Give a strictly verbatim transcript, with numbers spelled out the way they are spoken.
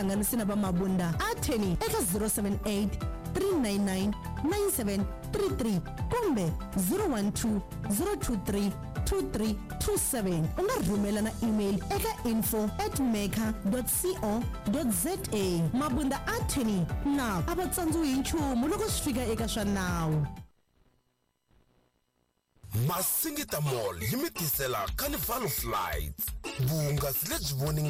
tihlanganisina va Mabunda Attorney eka zero seven eight three nine nine nine seven three three kumbe zero one two zero two three two three two seven. U nga rhumela na email eka info at meka dot co dot za. Mabunda Attorney na a va tsandziwi hi nchumu loko swi fika eka swa nawu. Masingita Mall yi mi tisela Carnival Flights. Vuhungasi lebyi voninga